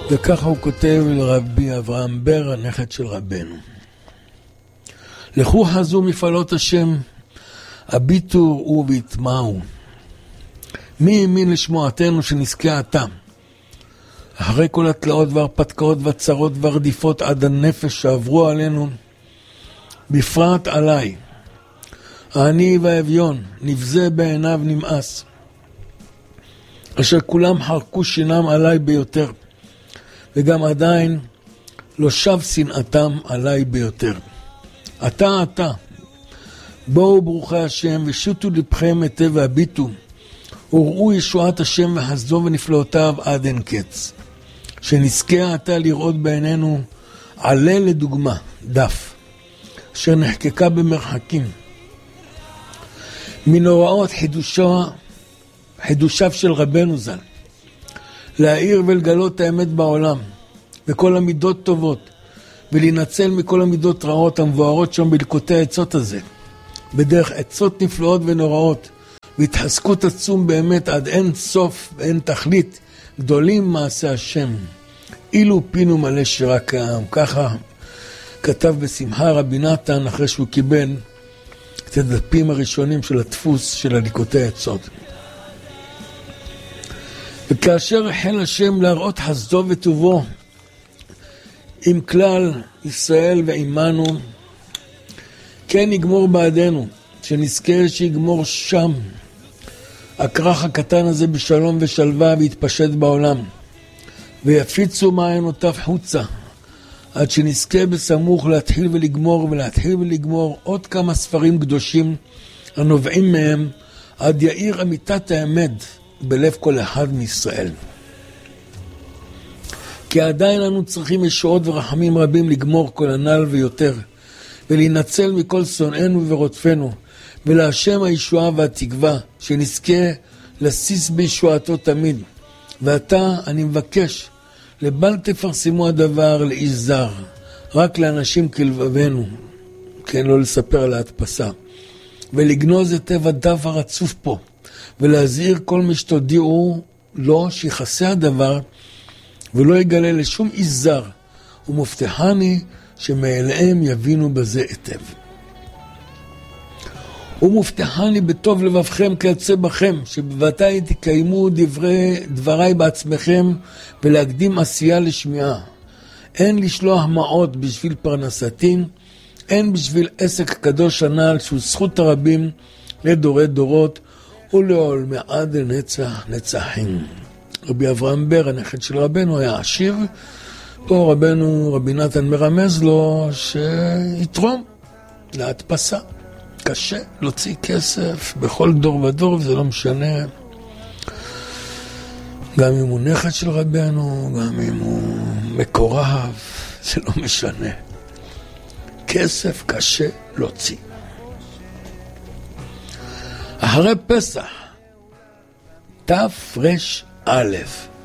וככה הוא כותב לרבי אברהם בר, הנכד של רבנו. לכו חזו מפעלות השם, הביטו ובהתמעו. מי האמין לשמועתנו שנזכה עתה? אחרי כל התלאות והרפתקאות והצרות והרדיפות עד הנפש שעברו עלינו, בפרט עליי, העני והאביון, נבזה בעיניו נמאס, אשר כולם חרקו שינם עליי ביותר, וגם עדיין לא שב שנאתם עליי ביותר. עתה, בואו ברוכי השם ושוטו לבכם היטב והביטו, וראו ישועת השם וחסדו ונפלאותיו עד אין קץ. שנזכה עתה לראות בעינינו עלה לדוגמה, דף, אשר נחקקה במרחקים. מנוראות חידושיו של רבנו ז"ל, להאיר ולגלות האמת בעולם, וכל המידות טובות, ולהינצל מכל המידות רעות המבוארות שם בלקוטי העצות הזה, בדרך עצות נפלאות ונוראות, והתחזקות עצום באמת עד אין סוף ואין תכלית, גדולים מעשה השם, אילו פינו מלא שירה כעם. ככה כתב בשמחה רבי נתן אחרי שהוא קיבל את הדפים הראשונים של הדפוס של הליקוטי העצות. וכאשר החל השם להראות חסדו וטובו עם כלל ישראל ועימנו, כן יגמור בעדנו, שנזכה שיגמור שם הכרך הקטן הזה בשלום ושלווה ויתפשט בעולם, ויפיצו מעיינותיו חוצה, עד שנזכה בסמוך להתחיל ולגמור עוד כמה ספרים קדושים הנובעים מהם, עד יאיר אמיתת האמת בלב כל אחד מישראל. כי עדיין אנו צריכים ישועות ורחמים רבים לגמור כל הנ"ל ויותר, ולהינצל מכל שונאינו ורודפנו, ולהשם הישועה והתקווה, שנזכה לסיס בישועתו תמיד. ועתה אני מבקש, לבל תפרסמו הדבר לאיש זר, רק לאנשים כלבבנו, כן, לא לספר על ההדפסה, ולגנוז היטב הדף הרצוף פה, ולהזהיר כל מי שתודיעו לו שיחסה הדבר, ולא יגלה לשום איש זר, ומובטחני שמאליהם יבינו בזה היטב. ומובטחני בטוב לבבכם כיוצא בכם, שבבתי תקיימו דבריי בעצמכם, ולהקדים עשייה לשמיעה. אין לשלוח מעות בשביל פרנסתים, אין בשביל עסק קדוש הנ"ל, שהוא זכות הרבים לדורי דורות, ולעולמי עד לנצח נצחים. רבי אברהם בר, הנכד של רבנו, היה עשיר. פה רבי נתן מרמז לו שיתרום להדפסה. קשה להוציא כסף בכל דור ודור, וזה לא משנה. גם אם הוא נכד של רבנו, גם אם הוא מקורב, זה לא משנה. כסף קשה להוציא. אחרי פסח, תר"א,